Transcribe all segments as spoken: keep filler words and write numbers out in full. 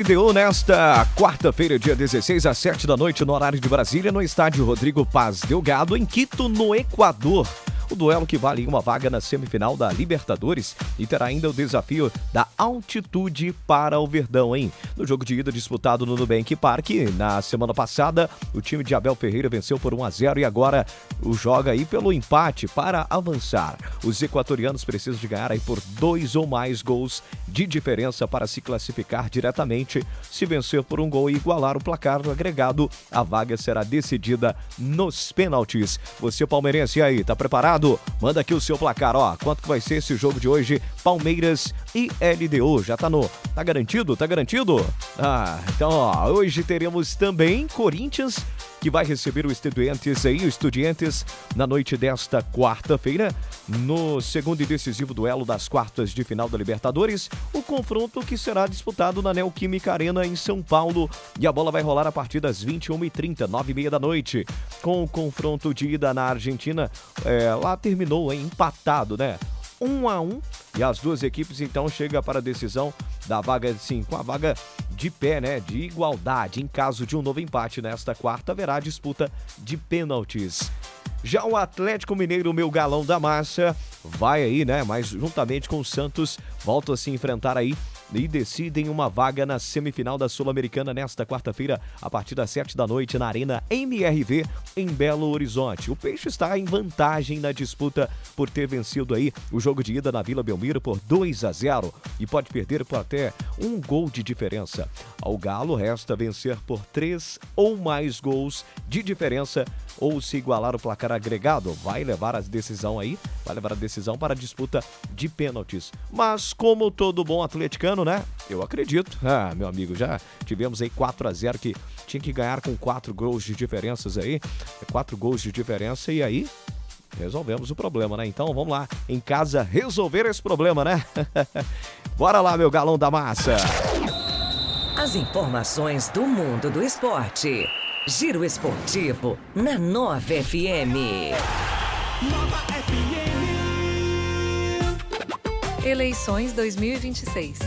D O nesta quarta-feira, dia dezesseis, às sete da noite, no horário de Brasília, no estádio Rodrigo Paz Delgado, em Quito, no Equador. O duelo que vale uma vaga na semifinal da Libertadores e terá ainda o desafio da altitude para o Verdão, hein? No jogo de ida disputado no Nubank Park, na semana passada, o time de Abel Ferreira venceu por um a zero e agora o joga aí pelo empate para avançar. Os equatorianos precisam de ganhar aí por dois ou mais gols de diferença para se classificar diretamente. Se vencer por um gol e igualar o placar no agregado, a vaga será decidida nos pênaltis. Você palmeirense aí, tá preparado? Manda aqui o seu placar, ó. Quanto que vai ser esse jogo de hoje? Palmeiras e L D O. Já tá no... Tá garantido? Tá garantido? Ah, então, ó. Hoje teremos também Corinthians, que vai receber o Estudiantes aí, o Estudiantes, na noite desta quarta-feira, no segundo e decisivo duelo das quartas de final da Libertadores, o confronto que será disputado na Neoquímica Arena em São Paulo, e a bola vai rolar a partir das vinte e uma e trinta, nove e meia da noite, com o confronto de ida na Argentina, é, lá terminou hein, empatado, né? Um a um, e as duas equipes então chegam para a decisão da vaga, sim, com a vaga de pé, né, de igualdade. Em caso de um novo empate nesta quarta, haverá disputa de pênaltis. Já o Atlético Mineiro, meu galão da massa, vai aí, né, mas juntamente com o Santos, volta a se enfrentar aí e decidem uma vaga na semifinal da Sul-Americana nesta quarta-feira, a partir das sete da noite, na Arena M R V, em Belo Horizonte. O Peixe está em vantagem na disputa por ter vencido aí o jogo de ida na Vila Belmiro por dois a zero e pode perder por até um gol de diferença. Ao Galo resta vencer por três ou mais gols de diferença ou se igualar o placar agregado. Vai levar a decisão aí, vai levar a decisão para a disputa de pênaltis. Mas como todo bom atleticano, né? Eu acredito. Ah, meu amigo, já tivemos aí quatro a zero que tinha que ganhar com quatro gols de diferenças aí. Quatro gols de diferença e aí resolvemos o problema, né? Então vamos lá, em casa, resolver esse problema, né? Bora lá, meu galão da massa. As informações do mundo do esporte. Giro Esportivo na Nova F M. Nova F M. Eleições dois mil e vinte e seis.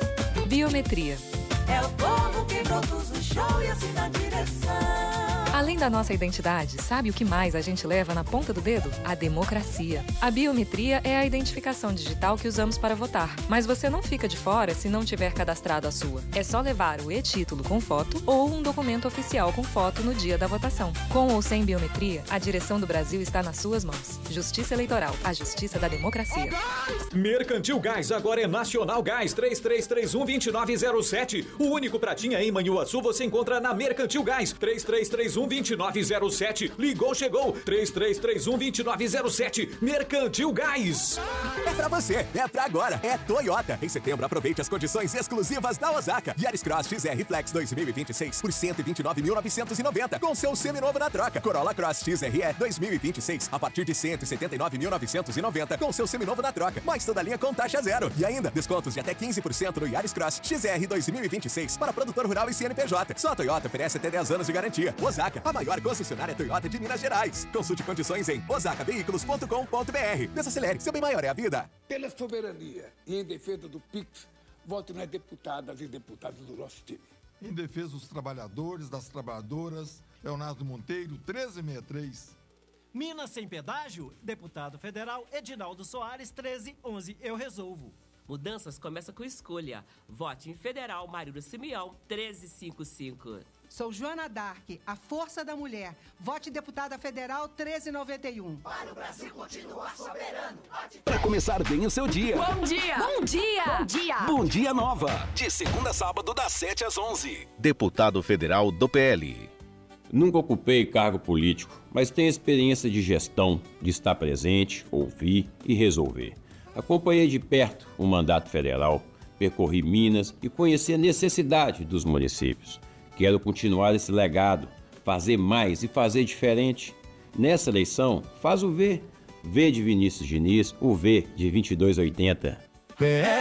Biometria. É o povo que produz o show e assim na direção. Além da nossa identidade, sabe o que mais a gente leva na ponta do dedo? A democracia. A biometria é a identificação digital que usamos para votar. Mas você não fica de fora se não tiver cadastrado a sua. É só levar o e-título com foto ou um documento oficial com foto no dia da votação. Com ou sem biometria, a direção do Brasil está nas suas mãos. Justiça Eleitoral, a justiça da democracia. Mercantil Gás, agora é Nacional Gás, três três três um, dois nove zero sete. O único pratinha em Manhuaçu você encontra na Mercantil Gás, três três três um, dois nove zero sete. Ligou, chegou, três três três um, dois nove zero sete. Mercantil Gás. É pra você, é pra agora, é Toyota. Em setembro, aproveite as condições exclusivas da Osaka. Yaris Cross X R Flex dois mil e vinte e seis por cento e vinte e nove mil novecentos e noventa, com seu seminovo na troca. Corolla Cross X R E dois mil e vinte e seis a partir de cento e setenta e nove mil novecentos e noventa, com seu seminovo na troca. Mais toda a linha com taxa zero. E ainda, descontos de até quinze por cento no Yaris Cross X R dois mil e vinte e seis para produtor rural e C N P J. Só a Toyota oferece até dez anos de garantia. Osaka, a maior concessionária Toyota de Minas Gerais. Consulte condições em osaka veículos ponto com ponto br. Desacelere, seu bem maior é a vida. Pela soberania e em defesa do Pix, voto nas deputadas e deputados do nosso time. Em defesa dos trabalhadores, das trabalhadoras, Leonardo Monteiro, treze sessenta e três. Minas sem pedágio, deputado federal Edinaldo Soares, treze onze, eu resolvo. Mudanças começa com escolha. Vote em Federal Marília Simeão, treze cinquenta e cinco. Sou Joana Dark, a força da mulher. Vote deputada federal treze noventa e um. Para o Brasil continuar soberano. Para começar bem o seu dia. Bom dia. Bom dia. Bom dia. Bom dia Nova. De segunda a sábado, das sete às onze. Deputado federal do P L. Nunca ocupei cargo político, mas tenho experiência de gestão, de estar presente, ouvir e resolver. Acompanhei de perto o mandato federal, percorri Minas e conheci a necessidade dos municípios. Quero continuar esse legado, fazer mais e fazer diferente. Nessa eleição, faz o V. V de Vinícius Diniz, o V de vinte e dois oitenta.